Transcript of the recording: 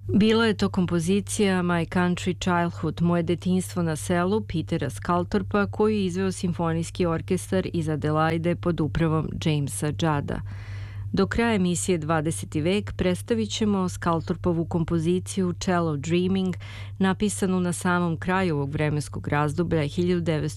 Bila je to kompozicija My Country Childhood, moje detinjstvo na selu, Petera Skaltorpa, koju je izveo simfonijski orkestar iz Adelaide pod upravom Jamesa Judda. Do kraja emisije 20. vek predstavit ćemo Skaltorpovu kompoziciju Cello Dreaming, napisanu na samom kraju ovog vremenskog razdoblja 1900